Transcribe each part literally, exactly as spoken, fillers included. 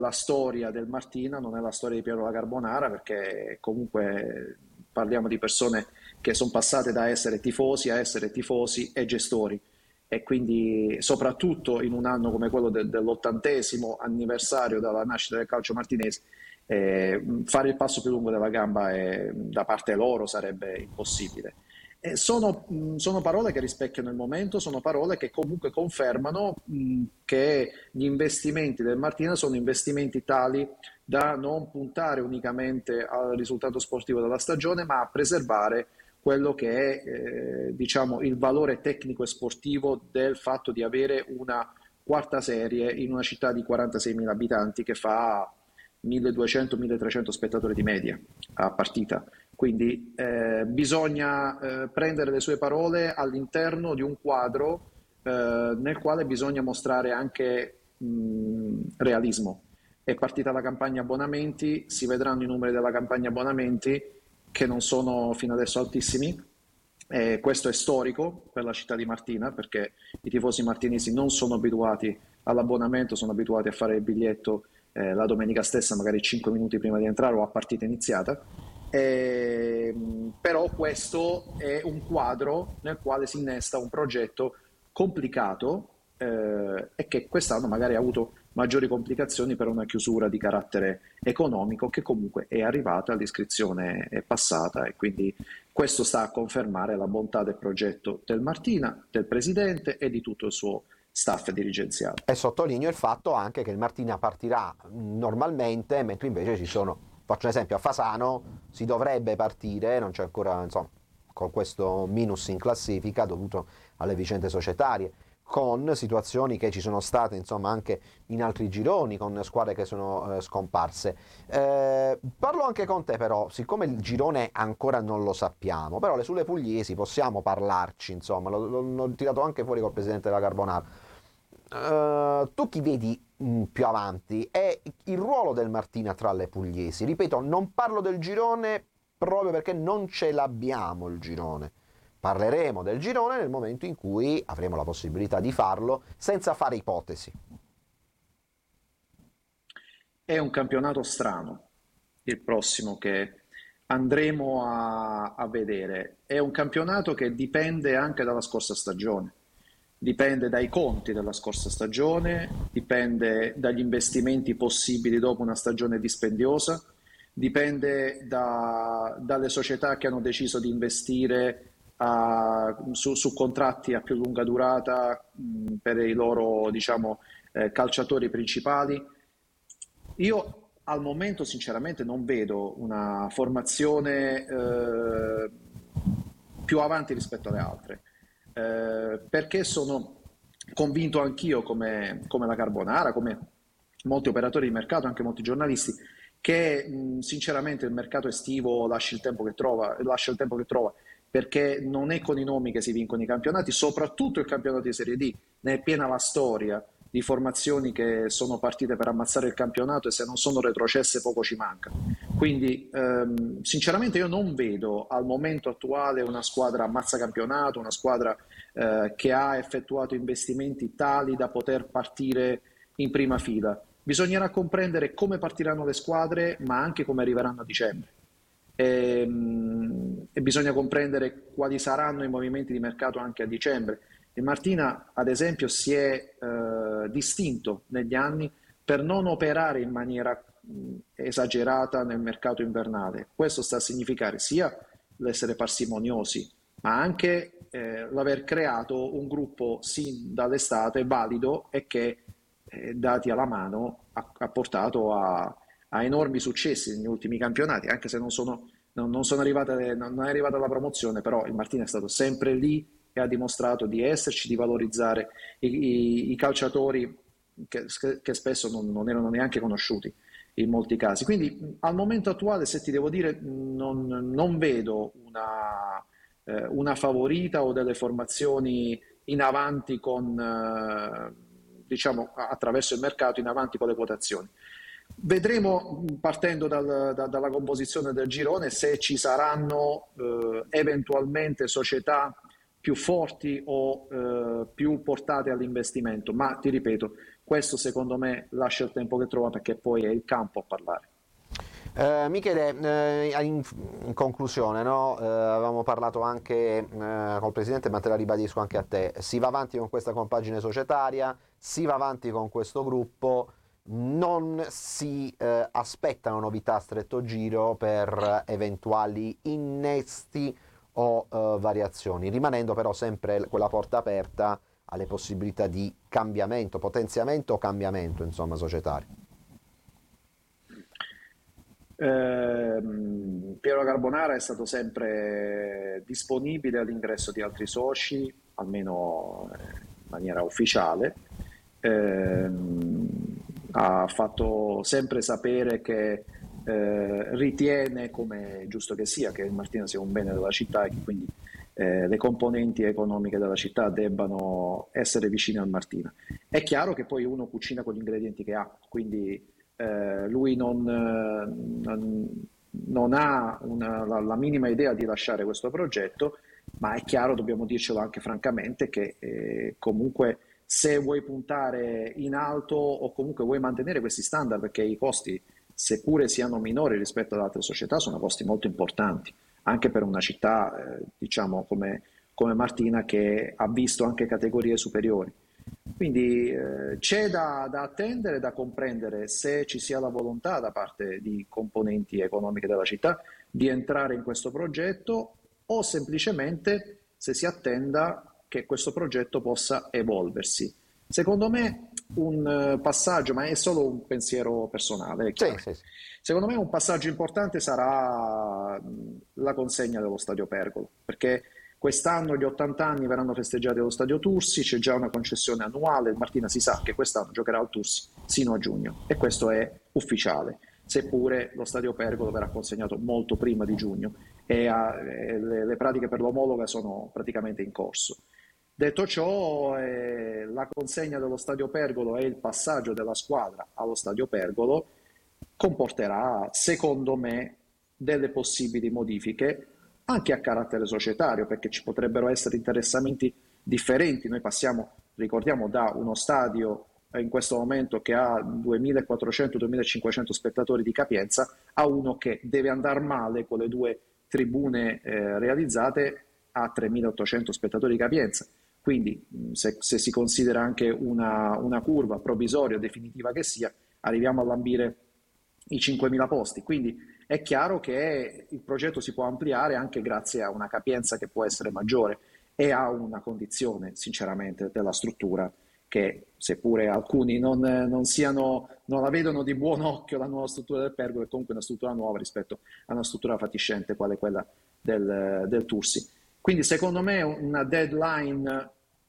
la storia del Martina, non è la storia di Piero La Carbonara, perché comunque parliamo di persone che sono passate da essere tifosi a essere tifosi e gestori. E quindi soprattutto in un anno come quello de- dell'ottantesimo anniversario dalla nascita del calcio martinese, eh, fare il passo più lungo della gamba è- da parte loro sarebbe impossibile. E sono, mh, sono parole che rispecchiano il momento, sono parole che comunque confermano mh, che gli investimenti del Martina sono investimenti tali da non puntare unicamente al risultato sportivo della stagione, ma a preservare quello che è eh, diciamo, il valore tecnico e sportivo del fatto di avere una quarta serie in una città di quarantaseimila abitanti che fa milleduecento-milletrecento spettatori di media a partita. Quindi eh, bisogna eh, prendere le sue parole all'interno di un quadro eh, nel quale bisogna mostrare anche mh, realismo. È partita la campagna abbonamenti, si vedranno i numeri della campagna abbonamenti che non sono fino adesso altissimi. Eh, questo è storico per la città di Martina perché i tifosi martinesi non sono abituati all'abbonamento, sono abituati a fare il biglietto eh, la domenica stessa, magari cinque minuti prima di entrare o a partita iniziata. Eh, però questo è un quadro nel quale si innesta un progetto complicato eh, e che quest'anno magari ha avuto maggiori complicazioni per una chiusura di carattere economico che comunque è arrivata, l'iscrizione è passata e quindi questo sta a confermare la bontà del progetto del Martina, del presidente e di tutto il suo staff dirigenziale. E sottolineo il fatto anche che il Martina partirà normalmente, mentre invece ci sono, faccio un esempio, a Fasano si dovrebbe partire, non c'è ancora, insomma, con questo minus in classifica dovuto alle vicende societarie, con situazioni che ci sono state insomma anche in altri gironi, con squadre che sono eh, scomparse. Eh, parlo anche con te però, siccome il girone ancora non lo sappiamo, però le sulle pugliesi possiamo parlarci, insomma, l'ho, l'ho tirato anche fuori col presidente della Carbonara. Uh, tu chi vedi mh, più avanti è il ruolo del Martina tra le pugliesi. Ripeto, non parlo del girone proprio perché non ce l'abbiamo il girone. Parleremo del girone nel momento in cui avremo la possibilità di farlo senza fare ipotesi. È un campionato strano, il prossimo che andremo a, a vedere. È un campionato che dipende anche dalla scorsa stagione, dipende dai conti della scorsa stagione, dipende dagli investimenti possibili dopo una stagione dispendiosa, dipende da- dalle società che hanno deciso di investire a- su, su contratti a più lunga durata mh, per i loro, diciamo, eh, calciatori principali. Io al momento sinceramente non vedo una formazione eh, più avanti rispetto alle altre, eh, perché sono convinto anch'io, come, come la Carbonara, come molti operatori di mercato, anche molti giornalisti, che mh, sinceramente il mercato estivo lascia il tempo che trova, lascia il tempo che trova, perché non è con i nomi che si vincono i campionati, soprattutto il campionato di Serie D, ne è piena la storia di formazioni che sono partite per ammazzare il campionato e se non sono retrocesse poco ci manca. Quindi ehm, sinceramente io non vedo al momento attuale una squadra ammazza campionato, una squadra eh, che ha effettuato investimenti tali da poter partire in prima fila. Bisognerà comprendere come partiranno le squadre, ma anche come arriveranno a dicembre. E, mh, e bisogna comprendere quali saranno i movimenti di mercato anche a dicembre. Il Martina, ad esempio, si è eh, distinto negli anni per non operare in maniera mh, esagerata nel mercato invernale. Questo sta a significare sia l'essere parsimoniosi, ma anche eh, l'aver creato un gruppo sin dall'estate valido e che, eh, dati alla mano, ha, ha portato a, a enormi successi negli ultimi campionati, anche se non sono, non, non sono arrivate, non è arrivata la promozione, però il Martina è stato sempre lì e ha dimostrato di esserci, di valorizzare i, i, i calciatori che, che spesso non, non, erano neanche conosciuti in molti casi. Quindi al momento attuale, se ti devo dire, non, non vedo una, eh, una, favorita o delle formazioni in avanti con, eh, diciamo, attraverso il mercato, in avanti con le quotazioni. Vedremo partendo dal, da, dalla composizione del girone se ci saranno eh, eventualmente società più forti o eh, più portate all'investimento, ma ti ripeto, questo secondo me lascia il tempo che trova, perché poi è il campo a parlare. Eh, Michele, eh, in, in conclusione, no? Eh, avevamo parlato anche eh, col Presidente, ma te la ribadisco anche a te, si va avanti con questa compagine societaria, si va avanti con questo gruppo, non si eh, aspettano novità a stretto giro per eventuali innesti o eh, variazioni, rimanendo però sempre quella porta aperta alle possibilità di cambiamento, potenziamento o cambiamento, insomma, societario. Ehm, Piero Carbonara è stato sempre disponibile all'ingresso di altri soci, almeno eh, in maniera ufficiale. Ehm, Ha fatto sempre sapere che eh, ritiene, come è giusto che sia, che il Martina sia un bene della città e che quindi eh, le componenti economiche della città debbano essere vicine al Martina. È chiaro che poi uno cucina con gli ingredienti che ha, quindi eh, lui non, eh, non- non ha una- la, la minima idea di lasciare questo progetto, ma è chiaro, dobbiamo dircelo anche francamente, che eh, comunque se vuoi puntare in alto o comunque vuoi mantenere questi standard, perché i costi, seppure siano minori rispetto ad altre società, sono costi molto importanti, anche per una città, eh, diciamo, come, come Martina, che ha visto anche categorie superiori. Quindi eh, c'è da, da attendere, da comprendere se ci sia la volontà da parte di componenti economiche della città di entrare in questo progetto, o semplicemente se si attenda che questo progetto possa evolversi. Secondo me un eh, passaggio, ma è solo un pensiero personale, è Sì, chiaro. sì, sì. Secondo me un passaggio importante sarà mh, la consegna dello Stadio Pergolo, perché quest'anno gli ottanta anni verranno festeggiati allo Stadio Tursi, c'è già una concessione annuale, il Martina si sa che quest'anno giocherà al Tursi sino a giugno e questo è ufficiale, seppure lo Stadio Pergolo verrà consegnato molto prima di giugno e, ha- e le, le pratiche per l'omologa sono praticamente in corso. Detto ciò, eh, la consegna dello Stadio Pergolo e il passaggio della squadra allo Stadio Pergolo comporterà, secondo me, delle possibili modifiche anche a carattere societario, perché ci potrebbero essere interessamenti differenti. Noi passiamo, ricordiamo, da uno stadio eh, in questo momento che ha duemilaquattrocento-duemilacinquecento spettatori di capienza a uno che deve andare male con le due tribune eh, realizzate a tremilaottocento spettatori di capienza. Quindi se, se si considera anche una, una curva provvisoria o definitiva che sia, arriviamo a lambire i cinquemila posti. Quindi è chiaro che il progetto si può ampliare anche grazie a una capienza che può essere maggiore e a una condizione, sinceramente, della struttura che, seppure alcuni non, non siano, non la vedono di buon occhio la nuova struttura del Pergola, è comunque una struttura nuova rispetto a una struttura fatiscente quale quella del, del Tursi. Quindi secondo me una deadline,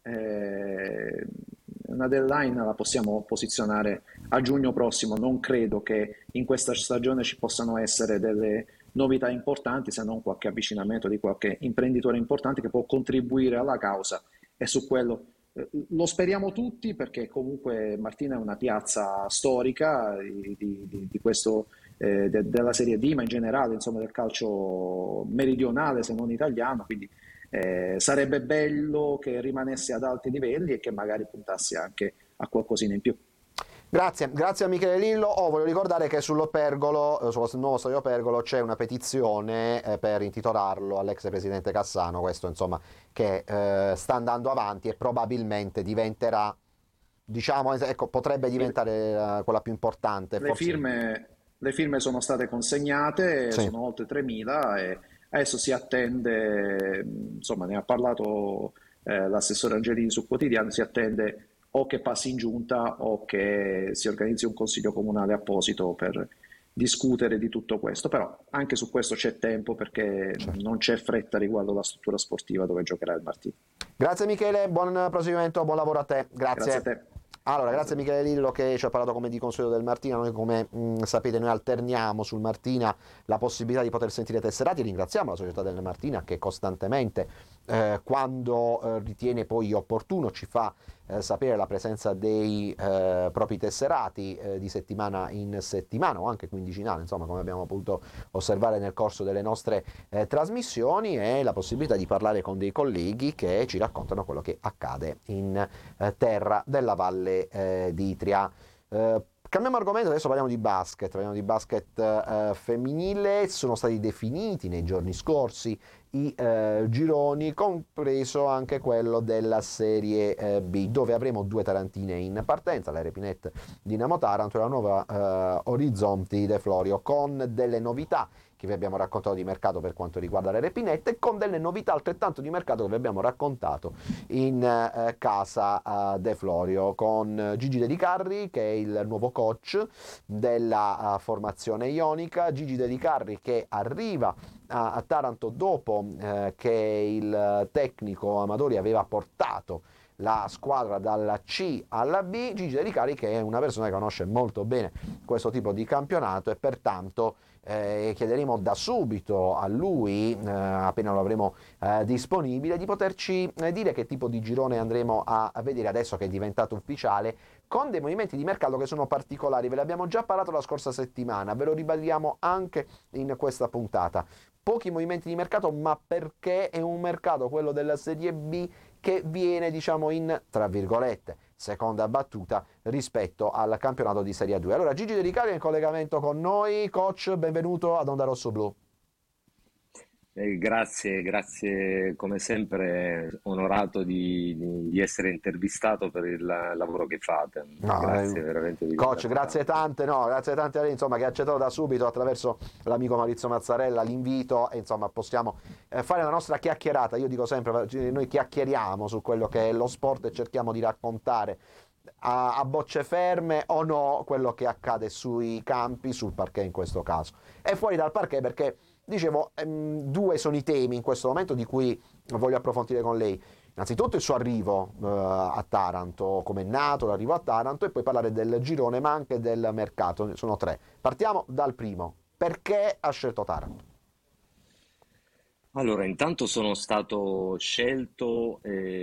eh, una deadline la possiamo posizionare a giugno prossimo. Non credo che in questa stagione ci possano essere delle novità importanti, se non qualche avvicinamento di qualche imprenditore importante che può contribuire alla causa, e su quello eh, lo speriamo tutti, perché comunque Martina è una piazza storica di, di- di- di questo, eh, de- della Serie D, ma in generale, insomma, del calcio meridionale, se non italiano, quindi eh, sarebbe bello che rimanesse ad alti livelli e che magari puntasse anche a qualcosina in più. Grazie, grazie a Michele Lillo. Oh, voglio ricordare che sullo Pergolo, eh, sullo nuovo stadio Pergolo, c'è una petizione eh, per intitolarlo all'ex presidente Cassano. Questo, insomma, che eh, sta andando avanti e probabilmente diventerà, diciamo, ecco, potrebbe Le, diventare eh, quella più importante, le forse. firme, le firme sono state consegnate, Sì. sono oltre tremila e adesso si attende, insomma, ne ha parlato eh, l'assessore Angelini su Quotidiano, si attende o che passi in giunta o che si organizzi un consiglio comunale apposito per discutere di tutto questo. Però anche su questo c'è tempo, perché Certo. non c'è fretta riguardo alla struttura sportiva dove giocherà il Martino. Grazie Michele, buon proseguimento, buon lavoro a te. Grazie a Grazie. te. Allora, Grazie grazie a te. Michele Lillo che ci ha parlato come di consueto del Martina. Noi, come mh, sapete, noi alterniamo sul Martina la possibilità di poter sentire tesserati. Ringraziamo la società del Martina che costantemente eh, quando eh, ritiene poi opportuno ci fa eh, sapere la presenza dei eh, propri tesserati eh, di settimana in settimana o anche quindicinale, insomma, come abbiamo potuto osservare nel corso delle nostre eh, trasmissioni, e la possibilità di parlare con dei colleghi che ci raccontano quello che accade in eh, terra della Valle eh, d'Itria. Eh, Cambiamo argomento, adesso parliamo di basket, parliamo di basket eh, femminile. Sono stati definiti nei giorni scorsi i eh, gironi, compreso anche quello della Serie eh, B, dove avremo due tarantine in partenza, la Repinet Dinamo Taranto e la nuova eh, Orizzonti De Florio, con delle novità che vi abbiamo raccontato di mercato per quanto riguarda le Repinette, e con delle novità altrettanto di mercato che vi abbiamo raccontato in eh, casa uh, De Florio, con Gigi De Carri, che è il nuovo coach della uh, formazione ionica. Gigi De Carri che arriva a, a Taranto dopo eh, che il tecnico Amadori aveva portato la squadra dalla C alla B. Gigi De Carri, che è una persona che conosce molto bene questo tipo di campionato, e pertanto eh, chiederemo da subito a lui, eh, appena lo avremo eh, disponibile, di poterci eh, dire che tipo di girone andremo a, a vedere adesso che è diventato ufficiale, con dei movimenti di mercato che sono particolari. Ve l'abbiamo già parlato la scorsa settimana, ve lo ribadiamo anche in questa puntata. Pochi movimenti di mercato, ma perché è un mercato, quello della Serie B, che viene, diciamo, in, tra virgolette, seconda battuta rispetto al campionato di Serie due. Allora, Gigi De Ricari è in collegamento con noi. Coach, benvenuto ad Onda Rosso Blu. Eh, grazie, grazie come sempre, onorato di, di- di essere intervistato per il lavoro che fate. No, Grazie eh, veramente di coach, cuore. grazie tante, no, grazie tante a lei, insomma, che ha accettato da subito attraverso l'amico Maurizio Mazzarella l'invito, e insomma possiamo eh, fare la nostra chiacchierata. Io dico sempre, noi chiacchieriamo su quello che è lo sport e cerchiamo di raccontare a, a bocce ferme o no quello che accade sui campi, sul parquet in questo caso, e fuori dal parquet, perché dicevo, ehm, due sono i temi in questo momento di cui voglio approfondire con lei. Innanzitutto il suo arrivo eh, a Taranto, come è nato l'arrivo a Taranto, e poi parlare del girone ma anche del mercato. Sono tre. Partiamo dal primo. Perché ha scelto Taranto? Allora, intanto sono stato scelto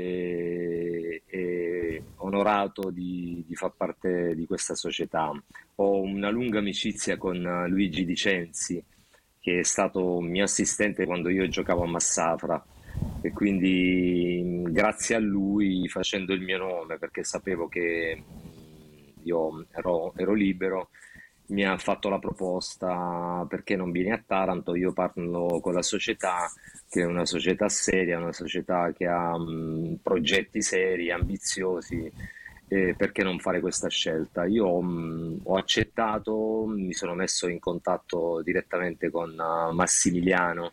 e, e onorato di, di far parte di questa società. Ho una lunga amicizia con eh, Luigi Dicenzi, che è stato un mio assistente quando io giocavo a Massafra, e quindi mh, grazie a lui, facendo il mio nome, perché sapevo che mh, io ero, ero libero, mi ha fatto la proposta: perché non vieni a Taranto? Io parlo con la società, che è una società seria, una società che ha mh, progetti seri, ambiziosi, e perché non fare questa scelta? Io mh, ho accettato, mi sono messo in contatto direttamente con uh, Massimiliano,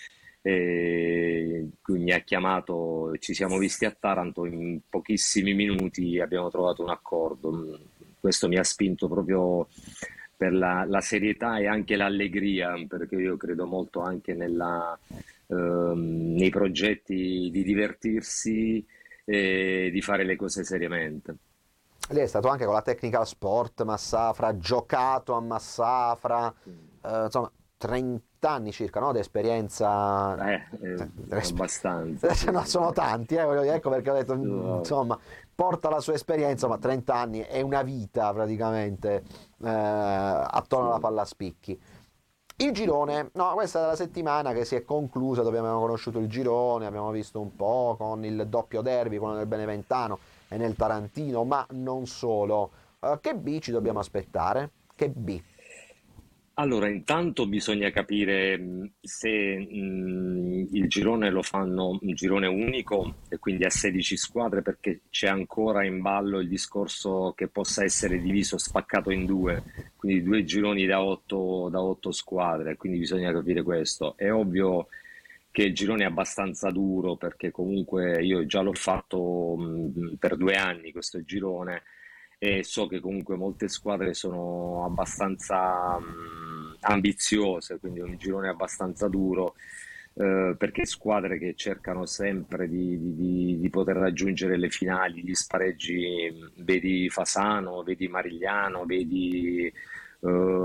e lui mi ha chiamato, ci siamo visti a Taranto, in pochissimi minuti abbiamo trovato un accordo. Mh, Questo mi ha spinto proprio per la, la serietà e anche l'allegria, perché io credo molto anche nella, ehm, nei progetti di divertirsi e di fare le cose seriamente. Lei è stato anche con la Technical Sport Massafra, ha giocato a Massafra, eh, insomma, trenta anni circa, no, di esperienza. Eh, eh, abbastanza, sì, No, sì. sono tanti, eh, voglio dire, ecco perché ho detto, mm, No, insomma, porta la sua esperienza, ma trenta anni è una vita praticamente eh, attorno alla sì, palla a spicchi. Il sì, sì. girone, no, questa è la settimana che si è conclusa, dove abbiamo conosciuto il girone, abbiamo visto un po' con il doppio derby, quello nel Beneventano e nel Tarantino, ma non solo. Eh, che B ci dobbiamo aspettare? Che B? Allora, intanto bisogna capire mh, se mh, il girone lo fanno un girone unico e quindi a sedici squadre, perché c'è ancora in ballo il discorso che possa essere diviso, spaccato in due, quindi due gironi da otto, da otto squadre, quindi bisogna capire questo. È ovvio che il girone è abbastanza duro, perché comunque io già l'ho fatto mh, per due anni questo girone, e so che comunque molte squadre sono abbastanza mh, ambiziose, quindi è un girone abbastanza duro, eh, perché squadre che cercano sempre di, di- di- di poter raggiungere le finali, gli spareggi, mh, vedi Fasano, vedi Marigliano, vedi eh,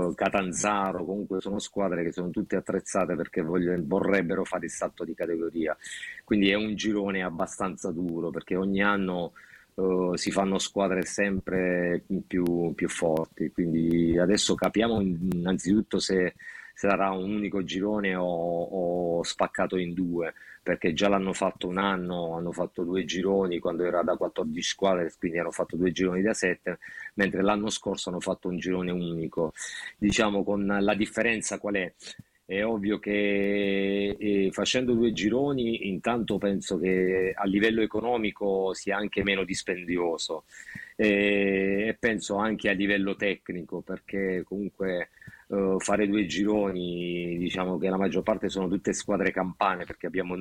eh, Catanzaro, comunque sono squadre che sono tutte attrezzate perché voglio- vorrebbero fare il salto di categoria. Quindi è un girone abbastanza duro perché ogni anno eh, si fanno squadre sempre più, più forti. Quindi adesso capiamo innanzitutto se sarà un unico girone o, o spaccato in due, perché già l'hanno fatto un anno, hanno fatto due gironi quando era da quattordici squadre, quindi hanno fatto due gironi da sette, mentre l'anno scorso hanno fatto un girone unico. Diciamo con la differenza qual è? È ovvio che eh, facendo due gironi, intanto penso che a livello economico sia anche meno dispendioso e, e penso anche a livello tecnico, perché comunque eh, fare due gironi, diciamo che la maggior parte sono tutte squadre campane, perché abbiamo